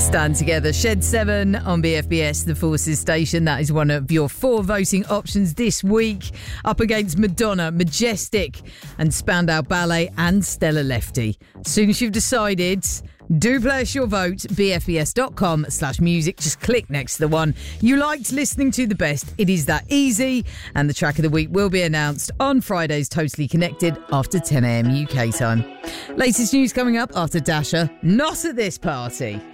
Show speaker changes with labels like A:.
A: Stand Together, Shed 7 on BFBS, the Forces station. That is one of your 4 voting options this week. Up against Madonna, Majestic and Spandau Ballet and Stella Lefty. As soon as you've decided, do play us your vote, bfbs.com/music. Just click next to the one you liked listening to the best. It is that easy. And the track of the week will be announced on Friday's Totally Connected after 10 a.m. UK time. Latest news coming up after Dasher. Not at this party.